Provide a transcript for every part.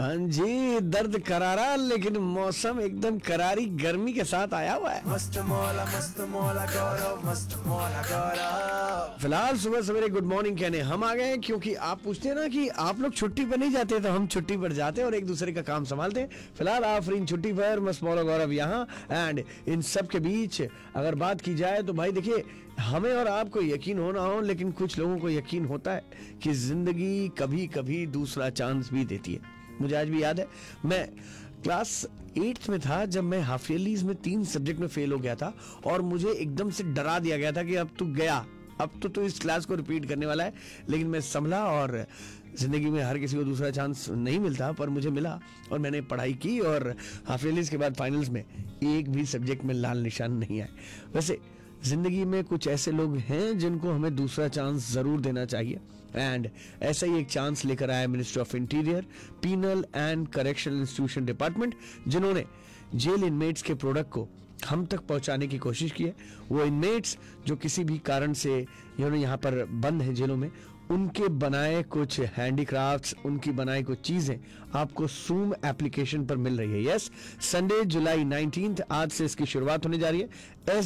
हाँ जी, दर्द करारा लेकिन मौसम एकदम करारी गर्मी के साथ आया हुआ है। मस्त मौला गौरव, मस्त मौला गौरव। फिलहाल सुबह सवेरे गुड मॉर्निंग कहने हम आ गए हैं, क्योंकि आप पूछते हैं ना कि आप लोग छुट्टी पर नहीं जाते, तो हम छुट्टी पर जाते हैं और एक दूसरे का काम संभालते हैं। फिलहाल आफरीन छुट्टी पर, मस्त मौला गौरव यहाँ, एंड इन सब के बीच अगर बात की जाए तो भाई देखिए, हमें और आपको यकीन हो ना हो, लेकिन कुछ लोगों को यकीन होता है कि जिंदगी कभी कभी दूसरा चांस भी देती है। मुझे आज भी याद है, मैं क्लास 8th में था जब मैं हाफ ईयरलीज में 3 सब्जेक्ट में फेल हो गया था, और मुझे एकदम से डरा दिया गया था कि अब तू गया, अब तो तू इस क्लास को रिपीट करने वाला है। लेकिन मैं संभला, और जिंदगी में हर किसी को दूसरा चांस नहीं मिलता, पर मुझे मिला और मैंने पढ़ाई की, और हाफ ईयरलीज के बाद फाइनल्स में एक भी सब्जेक्ट में लाल निशान नहीं आए। वैसे जिंदगी में कुछ ऐसे लोग हैं जिनको हमें दूसरा चांस जरूर देना चाहिए, एंड ऐसा ही एक चांस लेकर आया ministry of interior, penal and correctional institution department, जिन्होंने जेल इनमेट्स के प्रोडक्ट को हम तक पहुंचाने की कोशिश की है। वो इनमेट्स जो किसी भी कारण से यहाँ पर बंद है जेलों में, उनके बनाए कुछ हैंडीक्राफ्ट्स, उनकी बनाई कुछ चीजें आपको सूम एप्लीकेशन पर मिल रही है। यस, संडे जुलाई 19 आज से इसकी शुरुआत होने जा रही है।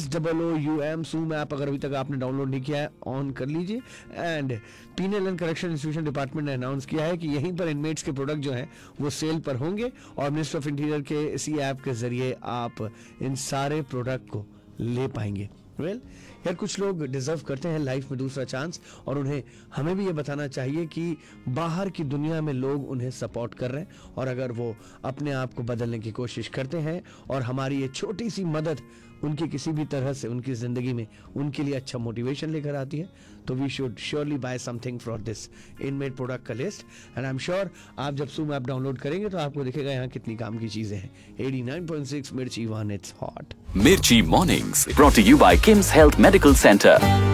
SOOUM सूम ऐप अगर अभी तक आपने डाउनलोड नहीं किया है, ऑन कर लीजिए। And penal and correction institution department ने अनाउंस किया है कि यहीं पर इनमेट्स के प्रोडक्ट जो हैं वो सेल पर होंगे, और मिनिस्ट्री ऑफ इंटीरियर के इसी ऐप के जरिए आप इन सारे प्रोडक्ट को ले पाएंगे। वेल यार, कुछ लोग डिजर्व करते हैं लाइफ में दूसरा चांस, और उन्हें हमें भी ये बताना चाहिए कि बाहर की दुनिया में लोग उन्हें सपोर्ट कर रहे हैं, और अगर वो अपने आप को बदलने की कोशिश करते हैं और हमारी ये छोटी सी मदद उनकी किसी भी तरह से उनकी जिंदगी में उनके लिए अच्छा मोटिवेशन लेकर आती है, तो we should surely bye something for this इनमेड product का list. And I am sure आप जब सूम ऐप डाउनलोड करेंगे तो आपको दिखेगा यहाँ कितनी काम की चीजें हैं। 89.6 मिर्ची one, it's hot. Mirchi Mornings, brought to you by Kim's Health Medical Center.